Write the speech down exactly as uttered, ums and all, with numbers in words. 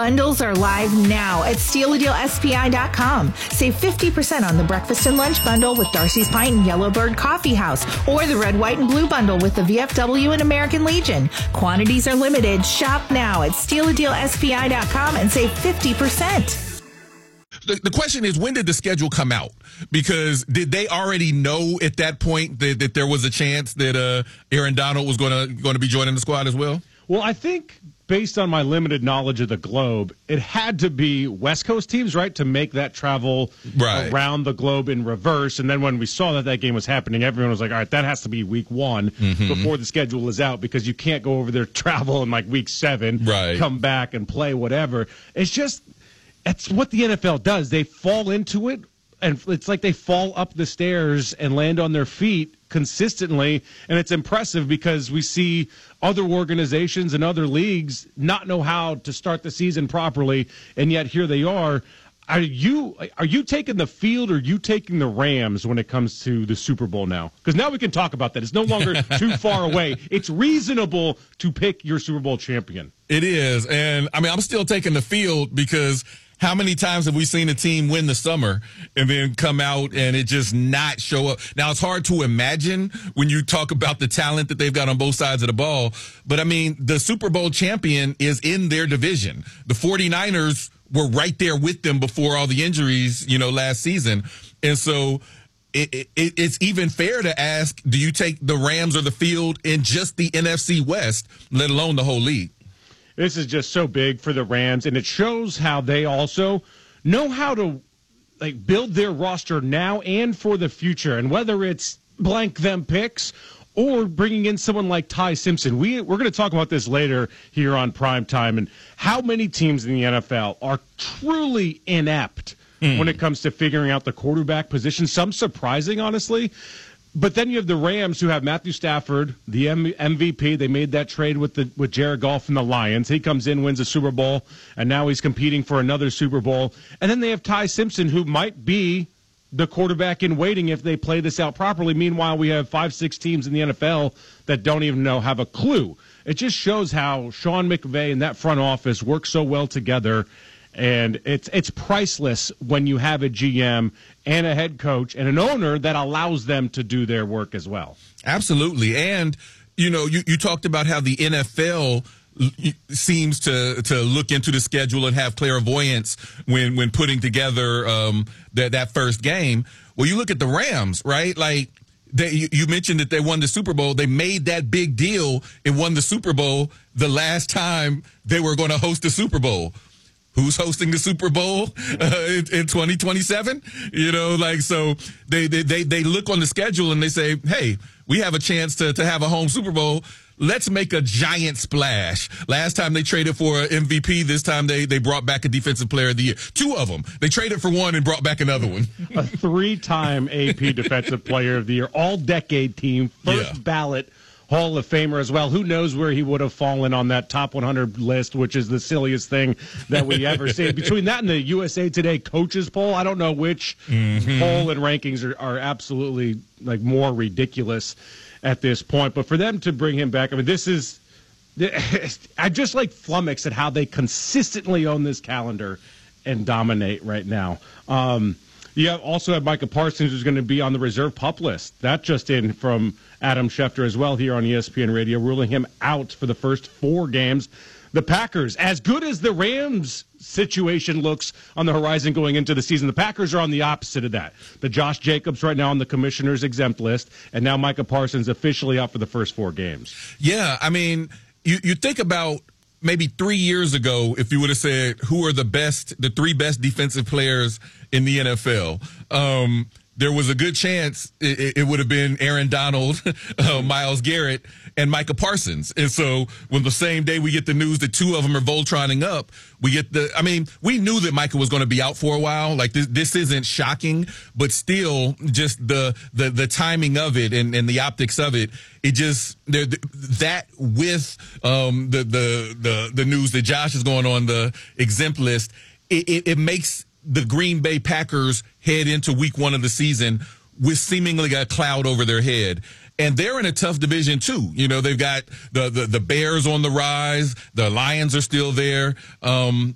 Bundles are live now at steal a deal S P I dot com. Save fifty percent on the breakfast and lunch bundle with Darcy's Pint and Yellowbird Coffee House, or the red, white, and blue bundle with the V F W and American Legion. Quantities are limited. Shop now at steal a deal S P I dot com and save fifty percent. The, the question is, when did the schedule come out? Because did they already know at that point that, that there was a chance that uh, Aaron Donald was going to going to be joining the squad as well? Well, I think based on my limited knowledge of the globe, it had to be West Coast teams, right, to make that travel right around the globe in reverse. And then when we saw that that game was happening, everyone was like, all right, that has to be week one mm-hmm. before the schedule is out, because you can't go over there, travel in like week seven, right. come back and play whatever. It's just, it's what the N F L does. They fall into it, and it's like they fall up the stairs and land on their feet consistently, and it's impressive because we see other organizations and other leagues not know how to start the season properly, and yet here they are. Are you are you taking the field, or are you taking the Rams when it comes to the Super Bowl now? Because now we can talk about that. It's no longer too far away. It's reasonable to pick your Super Bowl champion. It is, and I mean, I'm still taking the field, because how many times have we seen a team win the summer and then come out and it just not show up? Now, it's hard to imagine when you talk about the talent that they've got on both sides of the ball. But, I mean, the Super Bowl champion is in their division. The 49ers were right there with them before all the injuries, you know, last season. And so it, it, it's even fair to ask, do you take the Rams or the field in just the N F C West, let alone the whole league? This is just so big for the Rams, and it shows how they also know how to like build their roster now and for the future. And whether it's blank them picks or bringing in someone like Ty Simpson, we we're going to talk about this later here on Primetime, and how many teams in the N F L are truly inept mm. when it comes to figuring out the quarterback position. Some surprising, honestly. But then you have the Rams, who have Matthew Stafford, the M V P. They made that trade with the with Jared Goff and the Lions. He comes in, wins a Super Bowl, and now he's competing for another Super Bowl. And then they have Ty Simpson, who might be the quarterback in waiting if they play this out properly. Meanwhile, we have five, six teams in the N F L that don't even know, have a clue. It just shows how Sean McVay and that front office work so well together. And it's it's priceless when you have a G M and a head coach and an owner that allows them to do their work as well. Absolutely. And, you know, you, you talked about how the N F L seems to to look into the schedule and have clairvoyance when, when putting together um, that, that first game. Well, you look at the Rams, right? Like, They, you, you mentioned that they won the Super Bowl. They made that big deal and won the Super Bowl the last time they were going to host the Super Bowl. Who's hosting the Super Bowl uh, in, in twenty twenty-seven? You know, like, so they, they, they, they look on the schedule and they say, hey, we have a chance to, to have a home Super Bowl. Let's make a giant splash. Last time they traded for an M V P. This time they, they brought back a Defensive Player of the Year. Two of them. They traded for one and brought back another one. A three-time A P Defensive Player of the Year, all-decade team, first yeah. ballot Hall of Famer as well. Who knows where he would have fallen on that top one hundred list, which is the silliest thing that we ever see. Between that and the U S A Today coaches poll, I don't know which mm-hmm. poll and rankings are, are absolutely like more ridiculous at this point. But for them to bring him back, I mean, this is I just like flummoxed at how they consistently own this calendar and dominate right now. Um, you have also have Micah Parsons, who's going to be on the reserve PUP list. That just in from Adam Schefter as well here on E S P N Radio, ruling him out for the first four games. The Packers, as good as the Rams situation looks on the horizon going into the season, the Packers are on the opposite of that. The Josh Jacobs right now on the commissioner's exempt list, and now Micah Parsons officially out for the first four games. Yeah, I mean, you, you think about maybe three years ago, if you would have said who are the best, the three best defensive players in the N F L, um, there was a good chance it, it would have been Aaron Donald, uh, Myles Garrett, and Micah Parsons. And so when the same day we get the news that two of them are Voltroning up, we get the, I mean, we knew that Micah was going to be out for a while. Like this, this isn't shocking, but still just the, the, the timing of it and, and the optics of it, it just, that with, um, the, the, the, the news that Josh is going on the exempt list, it, it, it makes the Green Bay Packers head into week one of the season with seemingly a cloud over their head. And they're in a tough division, too. You know, they've got the, the, the Bears on the rise. The Lions are still there. Um,